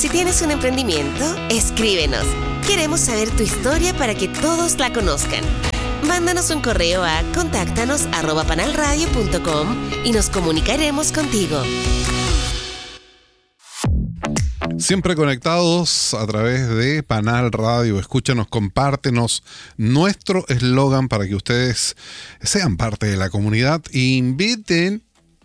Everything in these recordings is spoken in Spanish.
Si tienes un emprendimiento, escríbenos. Queremos saber tu historia para que todos la conozcan. Mándanos un correo a contáctanos@panalradio.com y nos comunicaremos contigo. Siempre conectados a través de Panal Radio. Escúchanos, compártenos nuestro eslogan para que ustedes sean parte de la comunidad e inviten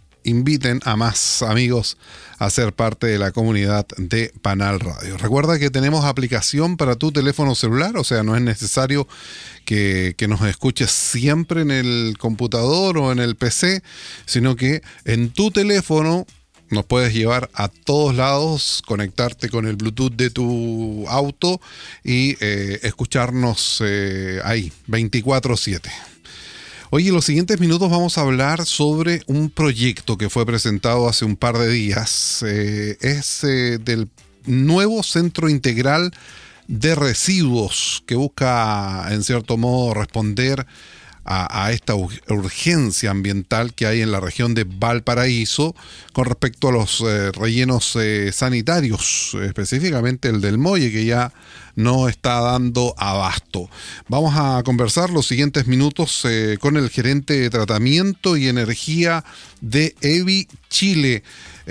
a más amigos a ser parte de la comunidad de Panal Radio. Recuerda que tenemos aplicación para tu teléfono celular, o sea, no es necesario que nos escuches siempre en el computador o en el PC, sino que en tu teléfono nos puedes llevar a todos lados, conectarte con el Bluetooth de tu auto y escucharnos ahí, 24/7. Oye, en los siguientes minutos vamos a hablar sobre un proyecto que fue presentado hace un par de días. Es del nuevo Centro Integral de Residuos que busca, en cierto modo, responder a esta urgencia ambiental que hay en la región de Valparaíso con respecto a los rellenos sanitarios, específicamente el del Molle, que ya no está dando abasto. Vamos a conversar los siguientes minutos con el gerente de tratamiento y energía de EVI Chile,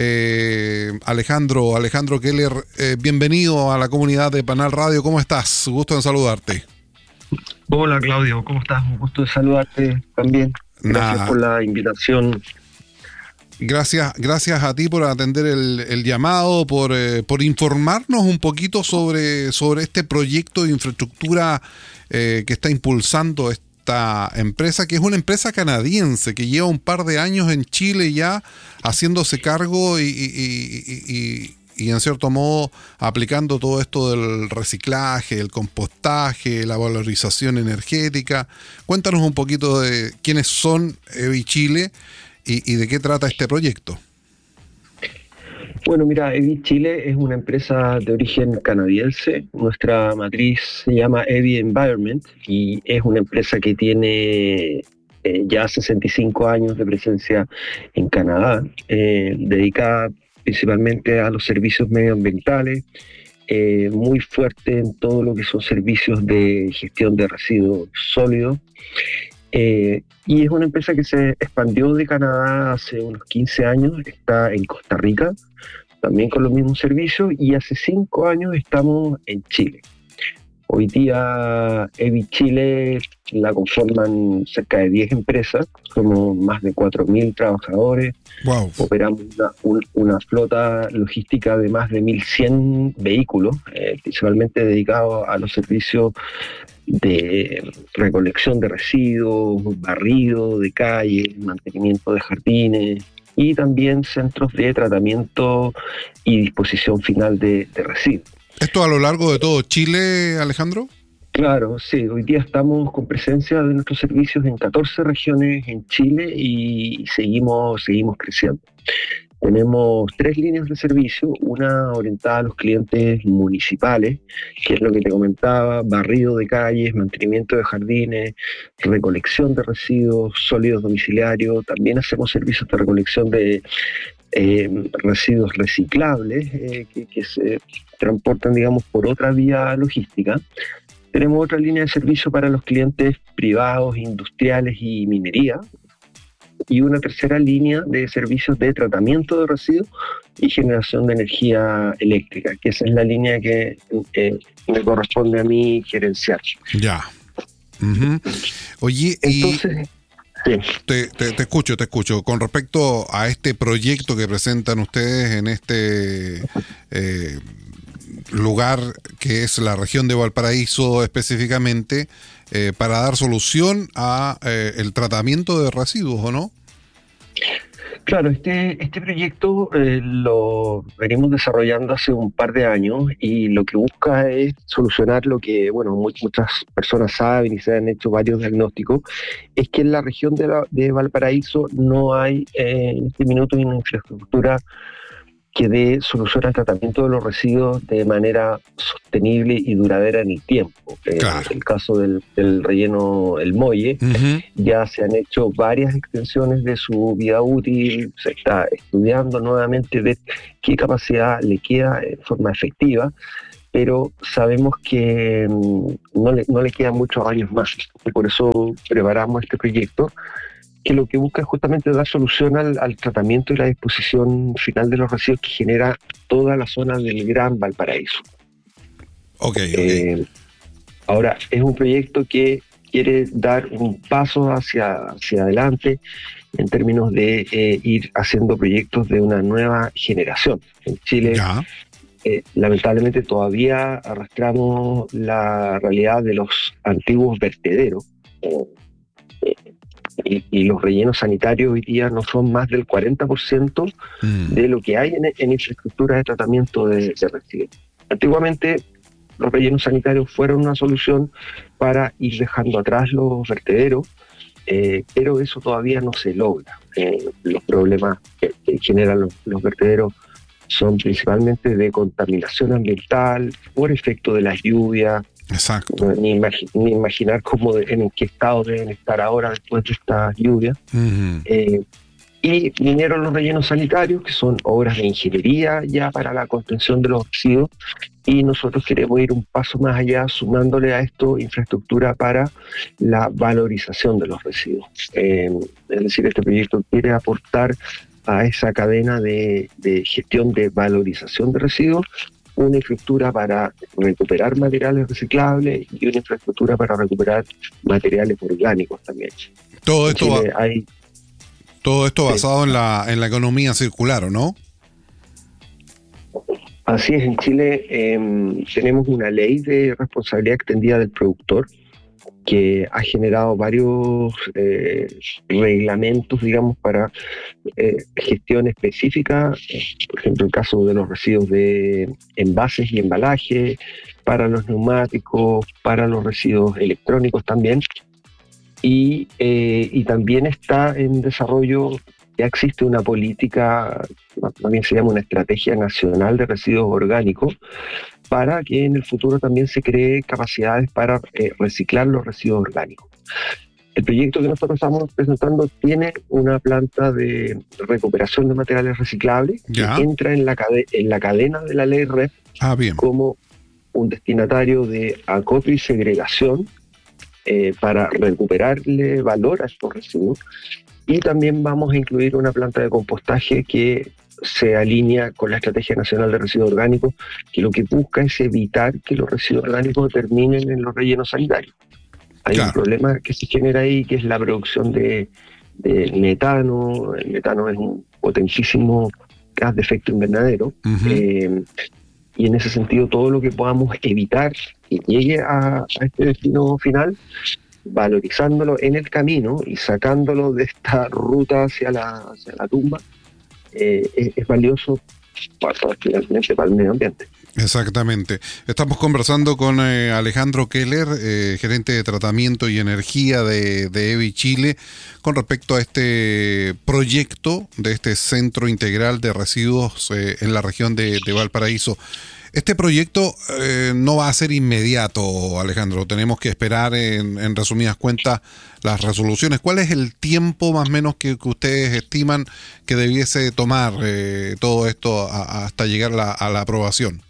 Alejandro Keller. Bienvenido a la comunidad de Panal Radio. ¿Cómo estás? Gusto en saludarte. Hola Claudio, ¿cómo estás? Un gusto de saludarte también. Gracias por la invitación. Gracias a ti por atender el llamado, por informarnos un poquito sobre este proyecto de infraestructura que está impulsando esta empresa, que es una empresa canadiense que lleva un par de años en Chile ya haciéndose cargo y en cierto modo aplicando todo esto del reciclaje, el compostaje, la valorización energética. Cuéntanos un poquito de quiénes son EVI Chile y de qué trata este proyecto. Bueno, mira, EVI Chile es una empresa de origen canadiense. Nuestra matriz se llama EVI Environment y es una empresa que tiene ya 65 años de presencia en Canadá, dedicada principalmente a los servicios medioambientales, muy fuerte en todo lo que son servicios de gestión de residuos sólidos. Y es una empresa que se expandió de Canadá hace unos 15 años, está en Costa Rica, también con los mismos servicios, y hace 5 años estamos en Chile. Hoy día EVI Chile la conforman cerca de 10 empresas, somos más de 4.000 trabajadores. Wow. Operamos una flota logística de más de 1.100 vehículos, principalmente dedicados a los servicios de recolección de residuos, barrido de calles, mantenimiento de jardines y también centros de tratamiento y disposición final de residuos. ¿Esto a lo largo de todo Chile, Alejandro? Claro, sí. Hoy día estamos con presencia de nuestros servicios en 14 regiones en Chile y seguimos creciendo. Tenemos 3 líneas de servicio, una orientada a los clientes municipales, que es lo que te comentaba, barrido de calles, mantenimiento de jardines, recolección de residuos sólidos domiciliarios. También hacemos servicios de recolección de residuos reciclables que se transportan, digamos, por otra vía logística. Tenemos otra línea de servicio para los clientes privados, industriales y minería, y una tercera línea de servicios de tratamiento de residuos y generación de energía eléctrica, que esa es la línea que me corresponde a mí gerenciar. Ya. Uh-huh. Oye, entonces, sí. Te escucho. Con respecto a este proyecto que presentan ustedes en este lugar que es la región de Valparaíso específicamente, para dar solución a el tratamiento de residuos, ¿o no? Claro, este proyecto lo venimos desarrollando hace un par de años y lo que busca es solucionar lo que, bueno, muchas personas saben y se han hecho varios diagnósticos, es que en la región de Valparaíso no hay en este minuto una infraestructura que dé solución al tratamiento de los residuos de manera sostenible y duradera en el tiempo. Claro. El caso del relleno El Molle, ya se han hecho varias extensiones de su vida útil, se está estudiando nuevamente ver qué capacidad le queda en forma efectiva, pero sabemos que no le quedan muchos años más, y por eso preparamos este proyecto, que lo que busca es justamente dar solución al tratamiento y la disposición final de los residuos que genera toda la zona del Gran Valparaíso. Okay. Ahora, es un proyecto que quiere dar un paso hacia adelante en términos de ir haciendo proyectos de una nueva generación. En Chile, lamentablemente, todavía arrastramos la realidad de los antiguos vertederos, y los rellenos sanitarios hoy día no son más del 40% de lo que hay en infraestructuras de tratamiento de residuos. Antiguamente, los rellenos sanitarios fueron una solución para ir dejando atrás los vertederos, pero eso todavía no se logra. Los problemas que generan los vertederos son principalmente de contaminación ambiental por efecto de las lluvias. Exacto. Ni imaginar en qué estado deben estar ahora después de esta lluvia. Y vinieron los rellenos sanitarios, que son obras de ingeniería ya para la contención de los residuos, y nosotros queremos ir un paso más allá, sumándole a esto infraestructura para la valorización de los residuos. Es decir, este proyecto quiere aportar a esa cadena de gestión de valorización de residuos una infraestructura para recuperar materiales reciclables y una infraestructura para recuperar materiales orgánicos también. Todo esto basado en la economía circular, ¿o no? Así es, en Chile tenemos una ley de responsabilidad extendida del productor que ha generado varios reglamentos, digamos, para gestión específica, por ejemplo, el caso de los residuos de envases y embalaje, para los neumáticos, para los residuos electrónicos también, y también está en desarrollo, ya existe una política, también se llama una estrategia nacional de residuos orgánicos, para que en el futuro también se cree capacidades para reciclar los residuos orgánicos. El proyecto que nosotros estamos presentando tiene una planta de recuperación de materiales reciclables que entra en la cadena de la ley REP como un destinatario de acopio y segregación para recuperarle valor a estos residuos. Y también vamos a incluir una planta de compostaje que se alinea con la Estrategia Nacional de Residuos Orgánicos, que lo que busca es evitar que los residuos orgánicos terminen en los rellenos sanitarios. Hay un problema que se genera ahí, que es la producción de metano. El metano es un potentísimo gas de efecto invernadero, y en ese sentido todo lo que podamos evitar que llegue a este destino final, valorizándolo en el camino y sacándolo de esta ruta hacia la tumba, es valioso finalmente para el medio ambiente. Exactamente. Estamos conversando con Alejandro Keller, gerente de tratamiento y energía de EVI Chile, con respecto a este proyecto de este centro integral de residuos en la región de Valparaíso. Este proyecto no va a ser inmediato, Alejandro. Tenemos que esperar, en resumidas cuentas, las resoluciones. ¿Cuál es el tiempo más o menos que ustedes estiman que debiese tomar todo esto hasta llegar a la aprobación?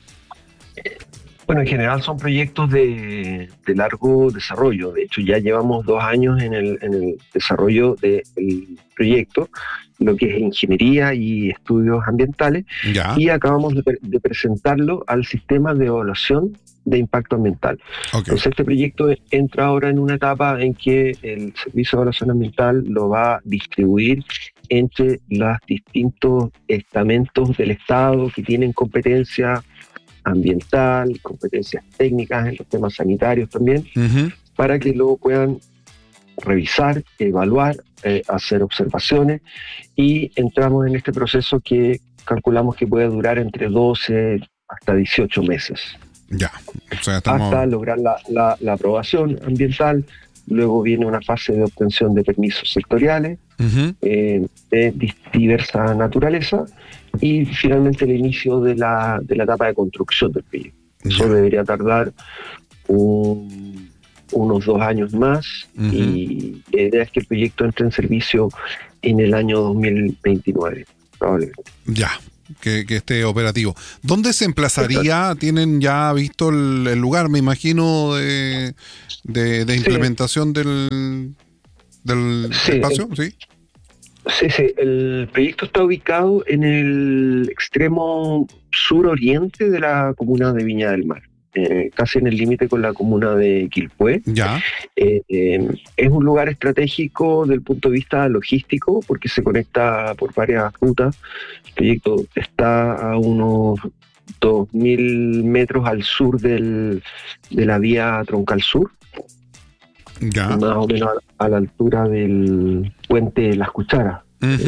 Bueno, en general son proyectos de largo desarrollo. De hecho, ya llevamos 2 años en el desarrollo del proyecto, lo que es ingeniería y estudios ambientales, y acabamos de presentarlo al sistema de evaluación de impacto ambiental. Entonces, este proyecto entra ahora en una etapa en que el Servicio de Evaluación Ambiental lo va a distribuir entre los distintos estamentos del Estado que tienen competencia ambiental, competencias técnicas en los temas sanitarios también, para que luego puedan revisar, evaluar, hacer observaciones, y entramos en este proceso que calculamos que puede durar entre 12 hasta 18 meses. O sea, hasta lograr la aprobación ambiental. Luego viene una fase de obtención de permisos sectoriales de diversa naturaleza, y finalmente el inicio de la etapa de construcción del proyecto. Eso debería tardar unos 2 años más, y la idea es que el proyecto entre en servicio en el año 2029, probablemente. Ya, que esté operativo. ¿Dónde se emplazaría? ¿Tienen ya visto el lugar, me imagino, de implementación del espacio? Sí. Sí, el proyecto está ubicado en el extremo suroriente de la comuna de Viña del Mar, casi en el límite con la comuna de Quilpué. Ya. Es un lugar estratégico desde el punto de vista logístico porque se conecta por varias rutas. El proyecto está a unos 2.000 metros al sur de la vía Troncal Sur. Ya. Más o menos a la altura del puente Las Cucharas.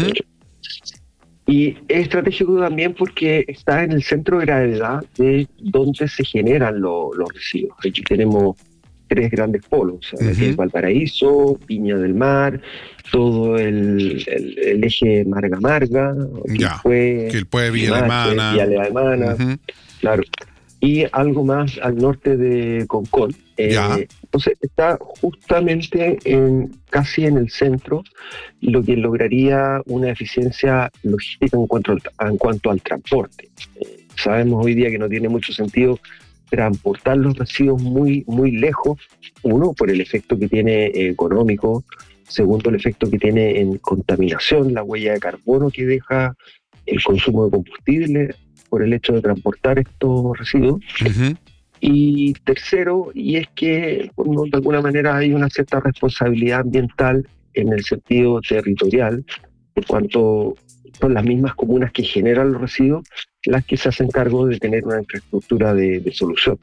Y es estratégico también porque está en el centro de gravedad de donde se generan los residuos. Aquí tenemos 3 grandes polos, o sea, aquí Valparaíso, Viña del Mar, todo el eje Marga-Marga, Quilpué, Villa Alemana, claro, y algo más al norte de Concón. Entonces está justamente casi en el centro, lo que lograría una eficiencia logística en cuanto al transporte. Sabemos hoy día que no tiene mucho sentido transportar los residuos muy, muy lejos, uno, por el efecto que tiene económico, segundo, el efecto que tiene en contaminación, la huella de carbono que deja el consumo de combustible por el hecho de transportar estos residuos. Y tercero, y es que bueno, de alguna manera hay una cierta responsabilidad ambiental en el sentido territorial, por cuanto son las mismas comunas que generan los residuos las que se hacen cargo de tener una infraestructura de solución.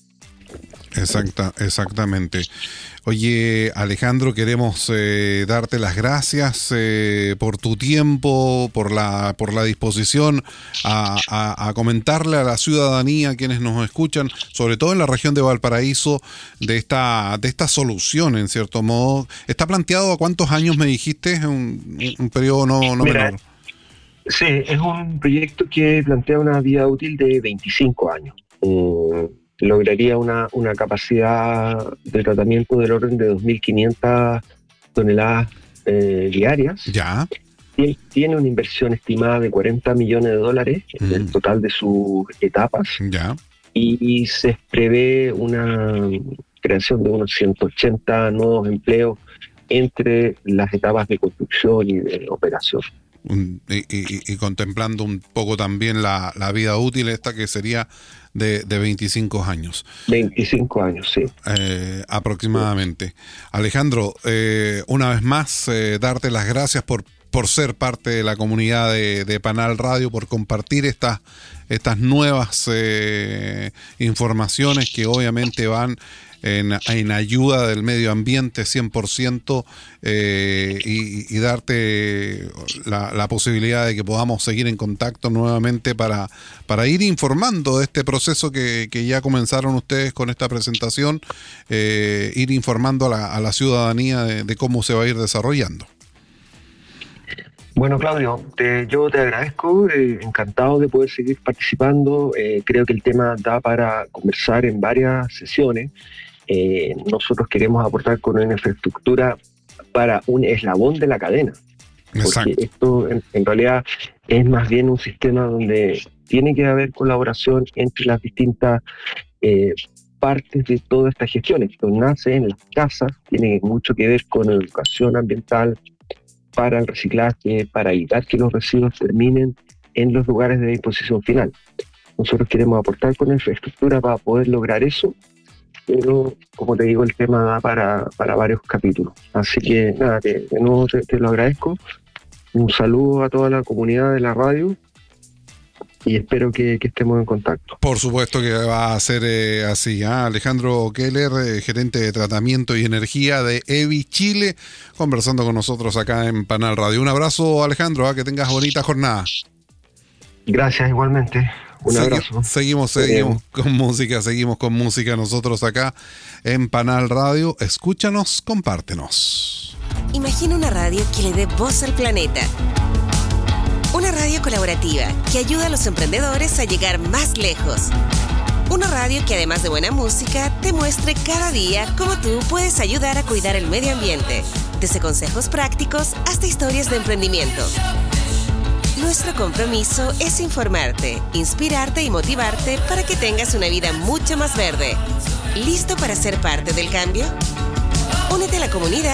Exactamente. Oye, Alejandro, queremos darte las gracias por tu tiempo, por la disposición a comentarle a la ciudadanía, quienes nos escuchan, sobre todo en la región de Valparaíso, de esta solución, en cierto modo. ¿Está planteado a cuántos años, me dijiste? Un periodo no menor. Sí, es un proyecto que plantea una vida útil de 25 años. Lograría una capacidad de tratamiento del orden de 2.500 toneladas diarias. Ya. Tiene una inversión estimada de $40 millones en el total de sus etapas. Ya. Y se prevé una creación de unos 180 nuevos empleos entre las etapas de construcción y de operación. Y contemplando un poco también la vida útil esta, que sería de 25 años. 25 años, sí. Aproximadamente. Alejandro, una vez más, darte las gracias por ser parte de la comunidad de Panal Radio, por compartir estas nuevas informaciones que obviamente van en ayuda del medio ambiente 100%, y darte la posibilidad de que podamos seguir en contacto nuevamente para ir informando de este proceso que ya comenzaron ustedes con esta presentación, ir informando a la ciudadanía de cómo se va a ir desarrollando. Bueno, Claudio, yo te agradezco, encantado de poder seguir participando. Creo que el tema da para conversar en varias sesiones. Nosotros queremos aportar con una infraestructura para un eslabón de la cadena. Exacto. Porque esto en realidad es más bien un sistema donde tiene que haber colaboración entre las distintas partes de toda esta gestión. Esto nace en las casas, tiene mucho que ver con educación ambiental para el reciclaje, para evitar que los residuos terminen en los lugares de disposición final. Nosotros queremos aportar con infraestructura para poder lograr eso, pero como te digo, el tema da para varios capítulos. Así que nada, de nuevo te lo agradezco. Un saludo a toda la comunidad de la radio y espero que estemos en contacto. Por supuesto que va a ser así. Alejandro Keller, gerente de tratamiento y energía de EVI Chile, conversando con nosotros acá en Panal Radio. Un abrazo, Alejandro, que tengas bonita jornada. Gracias, igualmente. Un abrazo. Seguimos con música nosotros acá en Panal Radio. Escúchanos, compártenos. Imagina una radio que le dé voz al planeta. Una radio colaborativa que ayuda a los emprendedores a llegar más lejos. Una radio que además de buena música, te muestre cada día cómo tú puedes ayudar a cuidar el medio ambiente. Desde consejos prácticos hasta historias de emprendimiento. Nuestro compromiso es informarte, inspirarte y motivarte para que tengas una vida mucho más verde. ¿Listo para ser parte del cambio? Únete a la comunidad